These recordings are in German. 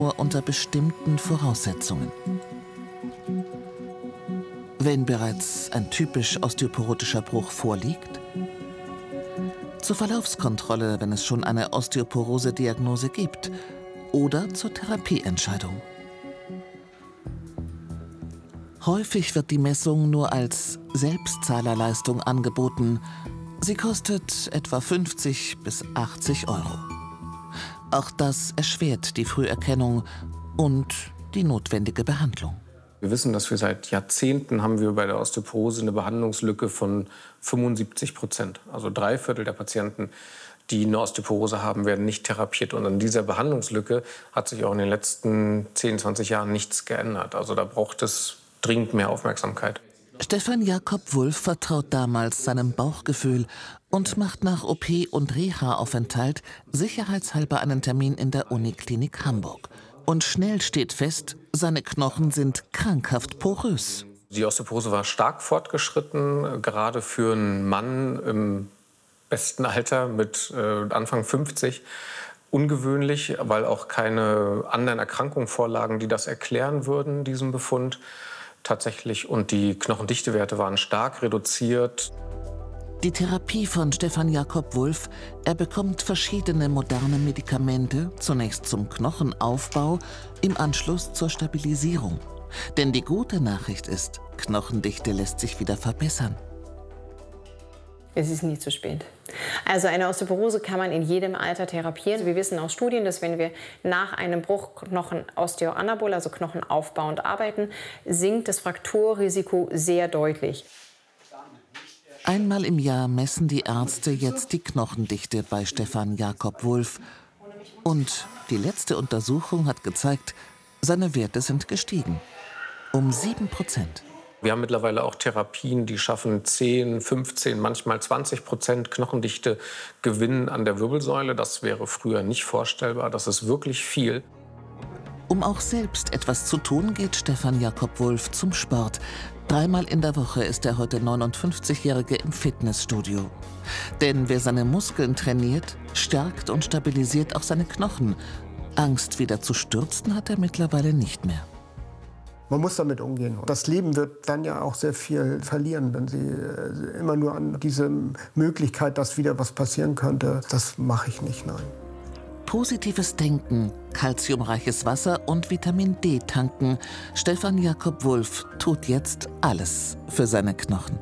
nur unter bestimmten Voraussetzungen. Wenn bereits ein typisch osteoporotischer Bruch vorliegt, zur Verlaufskontrolle, wenn es schon eine Osteoporose-Diagnose gibt, oder zur Therapieentscheidung. Häufig wird die Messung nur als Selbstzahlerleistung angeboten. Sie kostet etwa 50 bis 80 Euro. Auch das erschwert die Früherkennung und die notwendige Behandlung. Wir wissen, dass wir seit Jahrzehnten haben wir bei der Osteoporose eine Behandlungslücke von 75%. Also 3/4 der Patienten, die eine Osteoporose haben, werden nicht therapiert. Und an dieser Behandlungslücke hat sich auch in den letzten 10, 20 Jahren nichts geändert. Also da braucht es dringend mehr Aufmerksamkeit. Stefan Jakob Wulff vertraut damals seinem Bauchgefühl und macht nach OP und Reha-Aufenthalt sicherheitshalber einen Termin in der Uniklinik Hamburg. Und schnell steht fest, seine Knochen sind krankhaft porös. Die Osteoporose war stark fortgeschritten, gerade für einen Mann im besten Alter mit Anfang 50. Ungewöhnlich, weil auch keine anderen Erkrankungen vorlagen, die das erklären würden, diesen Befund. Tatsächlich. Und die Knochendichtewerte waren stark reduziert. Die Therapie von Stefan Jakob Wulff, er bekommt verschiedene moderne Medikamente, zunächst zum Knochenaufbau, im Anschluss zur Stabilisierung. Denn die gute Nachricht ist, Knochendichte lässt sich wieder verbessern. Es ist nie zu spät. Also eine Osteoporose kann man in jedem Alter therapieren. Wir wissen aus Studien, dass wenn wir nach einem Bruch Knochen-Osteoanabol, also knochenaufbauend arbeiten, sinkt das Frakturrisiko sehr deutlich. Einmal im Jahr messen die Ärzte jetzt die Knochendichte bei Stefan Jakob Wulff. Und die letzte Untersuchung hat gezeigt, seine Werte sind gestiegen. Um 7%. Wir haben mittlerweile auch Therapien, die schaffen 10, 15, manchmal 20% Knochendichte Gewinn an der Wirbelsäule. Das wäre früher nicht vorstellbar. Das ist wirklich viel. Um auch selbst etwas zu tun, geht Stefan Jakob Wulff zum Sport. 3-mal in der Woche ist der heute 59-Jährige im Fitnessstudio. Denn wer seine Muskeln trainiert, stärkt und stabilisiert auch seine Knochen. Angst, wieder zu stürzen, hat er mittlerweile nicht mehr. Man muss damit umgehen. Das Leben wird dann ja auch sehr viel verlieren, wenn Sie immer nur an diese Möglichkeit, dass wieder was passieren könnte. Das mache ich nicht, nein. Positives Denken, kalziumreiches Wasser und Vitamin D tanken. Stefan Jakob Wulff tut jetzt alles für seine Knochen.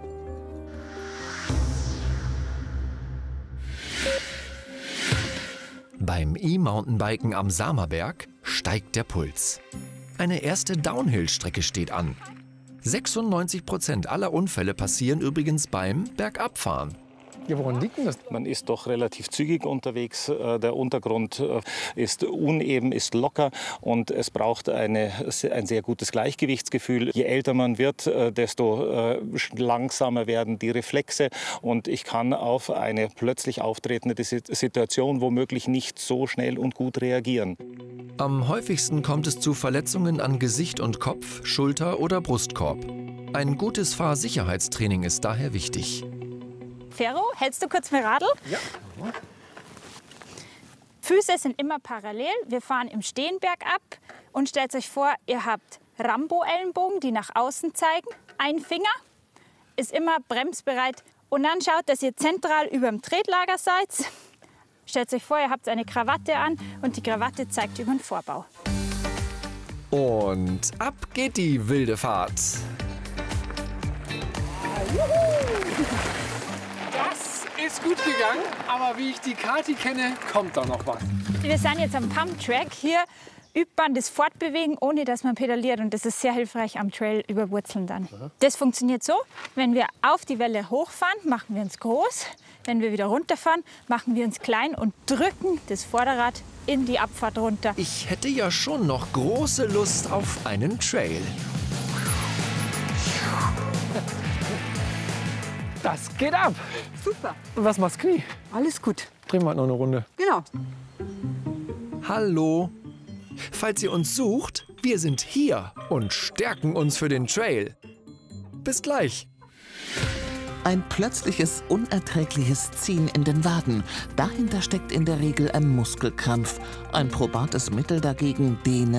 Beim E-Mountainbiken am Samerberg steigt der Puls. Eine erste Downhill-Strecke steht an. 96% aller Unfälle passieren übrigens beim Bergabfahren. Ja, woran liegt denn das? Man ist doch relativ zügig unterwegs. Der Untergrund ist uneben, ist locker und es braucht ein sehr gutes Gleichgewichtsgefühl. Je älter man wird, desto langsamer werden die Reflexe und ich kann auf eine plötzlich auftretende Situation womöglich nicht so schnell und gut reagieren. Am häufigsten kommt es zu Verletzungen an Gesicht und Kopf, Schulter oder Brustkorb. Ein gutes Fahrsicherheitstraining ist daher wichtig. Ferro, hältst du kurz mein Radl? Ja. Füße sind immer parallel. Wir fahren im Stehen bergab. Und stellt euch vor, ihr habt Rambo-Ellenbogen, die nach außen zeigen. Ein Finger ist immer bremsbereit. Und dann schaut, dass ihr zentral über dem Tretlager seid. Stellt euch vor, ihr habt eine Krawatte an und die Krawatte zeigt über den Vorbau. Und ab geht die wilde Fahrt. Das ist gut gegangen, aber wie ich die Kathi kenne, kommt da noch was. Wir sind jetzt am Pumptrack. Hier übt man das Fortbewegen, ohne dass man pedaliert. Und das ist sehr hilfreich am Trail über Wurzeln dann. Das funktioniert so, wenn wir auf die Welle hochfahren, machen wir uns groß. Wenn wir wieder runterfahren, machen wir uns klein und drücken das Vorderrad in die Abfahrt runter. Ich hätte ja schon noch große Lust auf einen Trail. Das geht ab. Super. Und was macht's Knie? Alles gut. Drehen wir halt noch eine Runde. Genau. Hallo. Falls ihr uns sucht, wir sind hier und stärken uns für den Trail. Bis gleich. Ein plötzliches, unerträgliches Ziehen in den Waden. Dahinter steckt in der Regel ein Muskelkrampf. Ein probates Mittel dagegen, Dehnen